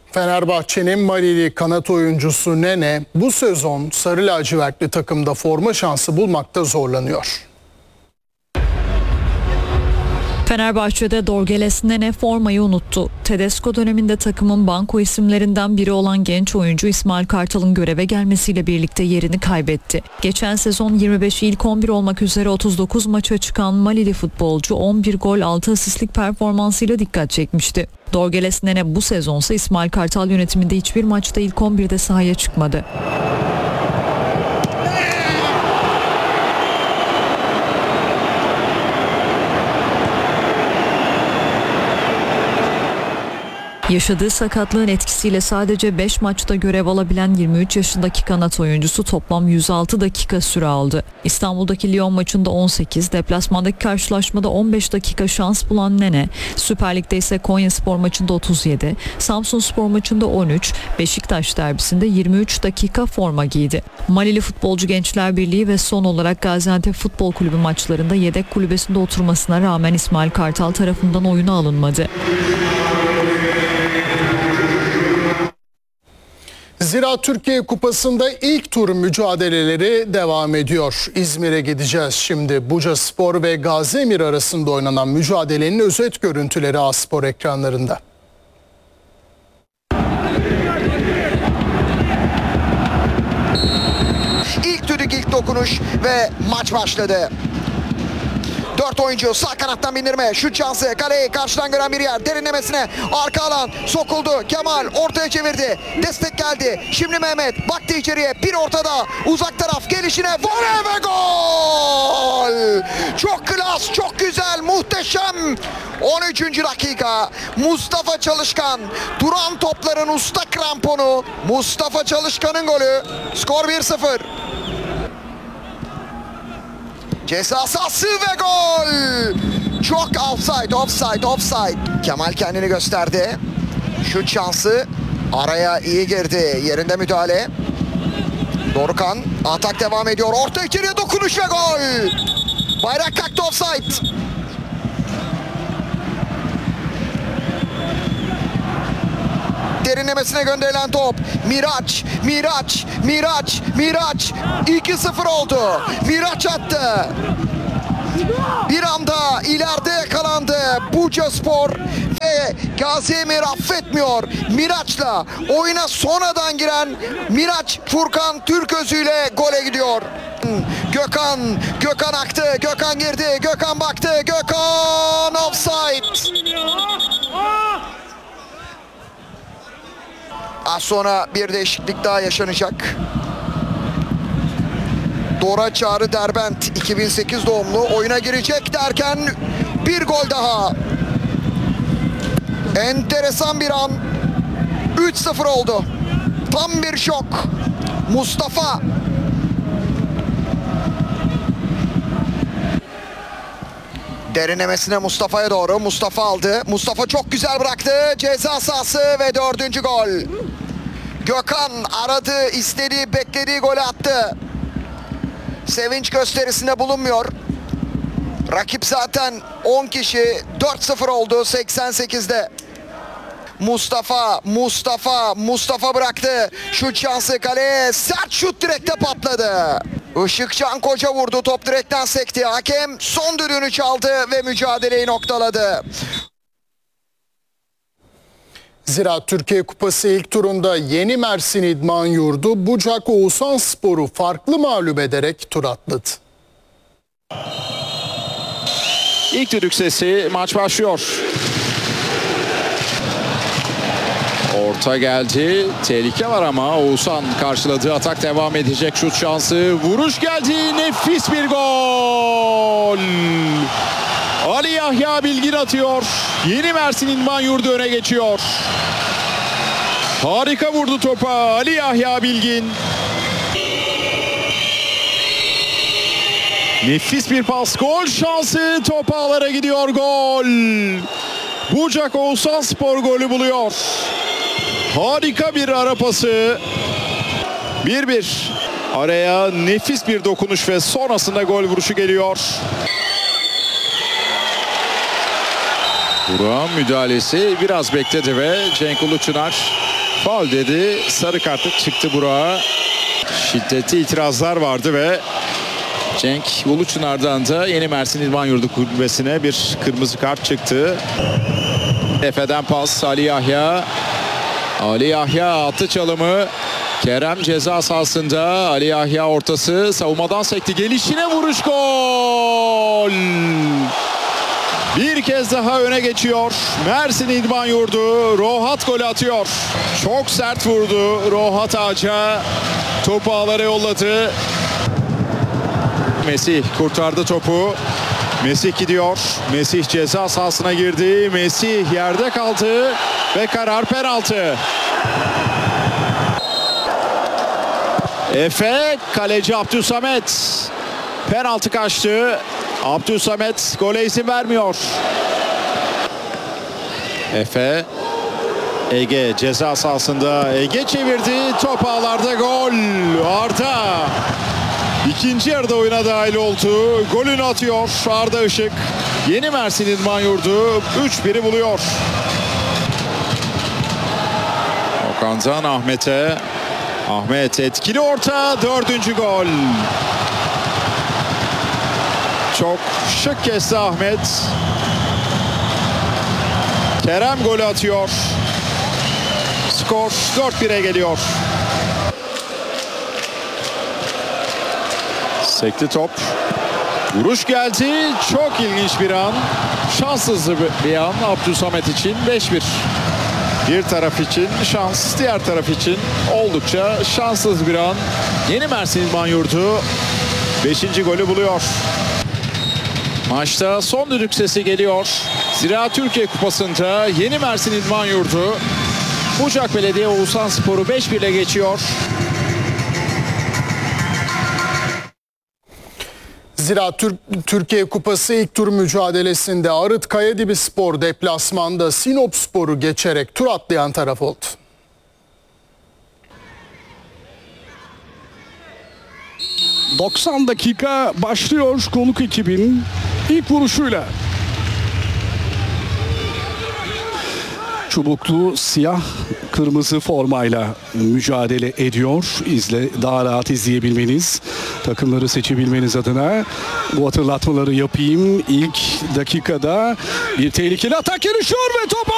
Fenerbahçe'nin Malili kanat oyuncusu Nene bu sezon sarı lacivertli takımda forma şansı bulmakta zorlanıyor. Fenerbahçe'de Dorgeles Nene formayı unuttu. Tedesco döneminde takımın banko isimlerinden biri olan genç oyuncu İsmail Kartal'ın göreve gelmesiyle birlikte yerini kaybetti. Geçen sezon 25 ilk 11 olmak üzere 39 maça çıkan Malili futbolcu 11 gol 6 asistlik performansıyla dikkat çekmişti. Dorgeles Nene bu sezonsa İsmail Kartal yönetiminde hiçbir maçta ilk 11'de sahaya çıkmadı. Yaşadığı sakatlığın etkisiyle sadece 5 maçta görev alabilen 23 yaşındaki kanat oyuncusu toplam 106 dakika süre aldı. İstanbul'daki Lyon maçında 18, deplasmandaki karşılaşmada 15 dakika şans bulan Nene, Süper Lig'de ise Konyaspor maçında 37, Samsunspor maçında 13, Beşiktaş derbisinde 23 dakika forma giydi. Malili Futbolcu Gençler Birliği ve son olarak Gaziantep Futbol Kulübü maçlarında yedek kulübesinde oturmasına rağmen İsmail Kartal tarafından oyuna alınmadı. Zira Türkiye Kupası'nda ilk tur mücadeleleri devam ediyor. İzmir'e gideceğiz şimdi. Bucaspor ve Gaziemir arasında oynanan mücadelenin özet görüntüleri A-Spor ekranlarında. İlk düdük, ilk dokunuş ve maç başladı. 4 oyuncu sağ kanattan bindirme. Şut şansı. Kaleyi karşıdan gören bir yer. Derinlemesine arka alan sokuldu. Kemal ortaya çevirdi. Destek geldi. Şimdi Mehmet baktı içeriye. Bir ortada. Uzak taraf gelişine. Voley ve gol! Çok klas, çok güzel, muhteşem. 13. dakika. Mustafa Çalışkan. Duran topların usta kramponu. Mustafa Çalışkan'ın golü. Skor 1-0. Ceza sahası ve gol! Çok offside. Kemal kendini gösterdi. Şut şansı. Araya iyi girdi. Yerinde müdahale. Dorukhan. Atak devam ediyor. Orta içeriye dokunuş ve gol! Bayrak kalktı, offside. Derinlemesine gönderilen top. Miraç. 2-0 oldu. Miraç attı. Bir anda ileride yakalandı Bucaspor ve Gaziemir affetmiyor. Miraç'la oyuna sonradan giren Miraç Furkan Türközü ile gole gidiyor. Gökhan aktı. Gökhan girdi. Gökhan baktı. Gökhan offside. Az sonra bir değişiklik daha yaşanacak. Dora Çağrı Derbent 2008 doğumlu oyuna girecek derken bir gol daha. Enteresan bir an. 3-0 oldu. Tam bir şok. Mustafa. Derinlemesine Mustafa'ya doğru. Mustafa aldı. Mustafa çok güzel bıraktı. Ceza sahası ve 4. gol. Gökhan aradı, istediği, beklediği golü attı. Sevinç gösterisinde bulunmuyor. Rakip zaten 10 kişi. 4-0 oldu 88'de. Mustafa bıraktı. Şut şansı kaleye. Sert şut direkte patladı. Işıkcan Koca vurdu. Top direkten sekti. Hakem son düdüğünü çaldı ve mücadeleyi noktaladı. Zira Türkiye Kupası ilk turunda Yeni Mersin İdman Yurdu Bucak Oğuzhanspor'u farklı mağlup ederek tur atladı. İlk düdük sesi, maç başlıyor. Orta geldi. Tehlike var ama Oğuzhan karşıladığı atak devam edecek. Şut şansı. Vuruş geldi. Nefis bir gol. Ali Yahya Bilgin atıyor. Yeni Mersin İdman Yurdu öne geçiyor. Harika vurdu topa Ali Yahya Bilgin. Nefis bir pas. Gol şansı. Top ağlara gidiyor. Gol. Bucak Oğuzhanspor golü buluyor. Harika bir ara pası. 1-1. Araya nefis bir dokunuş ve sonrasında gol vuruşu geliyor. Burak'ın müdahalesi biraz bekledi ve Cenk Uluçınar faul dedi. Sarı kartı çıktı Burak'a. Şiddetli itirazlar vardı ve Cenk Uluçınar'dan da Yeni Mersin İdman Yurdu kulübesine bir kırmızı kart çıktı. Efe'den pas Ali Yahya. Ali Yahya attı çalımı. Kerem ceza sahasında. Ali Yahya ortası. Savunmadan sekti. Gelişine vuruş, gol! Bir kez daha öne geçiyor. Mersin İdman Yurdu. Rohat golü atıyor. Çok sert vurdu. Rohat ağaca. Topu ağlara yolladı. Mesih kurtardı topu. Mesih gidiyor. Mesih ceza sahasına girdi. Mesih yerde kaldı ve karar penaltı. Efe, kaleci Abdülsamet. Penaltı kaçtı. Abdülsamet gole izin vermiyor. Efe, Ege ceza sahasında. Ege çevirdi. Top ağlarda, gol. Arda. İkinci yarıda oyuna dahil oldu. Golünü atıyor Arda Işık. Yeni Mersin İdman Yurdu 3-1'i buluyor. Okan'dan Ahmet'e. Ahmet etkili orta. 4. gol. Çok şık kesti Ahmet. Kerem golü atıyor. Skor 4-1'e geliyor. Sekti top. Vuruş geldi. Çok ilginç bir an. Şanssız bir an Abdülsamet için. 5-1. Bir taraf için şans, diğer taraf için oldukça şanssız bir an. Yeni Mersin İdman Yurdu 5. golü buluyor. Maçta son düdük sesi geliyor. Ziraat Türkiye Kupası'nda Yeni Mersin İdman Yurdu Bucak Belediye Oğuzhanspor'u 5-1 ile geçiyor. Ziraat Türkiye Kupası ilk tur mücadelesinde Arıt Kayadibispor deplasmanda Sinopspor'u geçerek tur atlayan taraf oldu. ...90 dakika başlıyor konuk ekibin ilk vuruşuyla. Çubuklu siyah kırmızı formayla mücadele ediyor. Daha rahat izleyebilmeniz, takımları seçebilmeniz adına bu hatırlatmaları yapayım. İlk dakikada bir tehlikeli atak gelişiyor ve top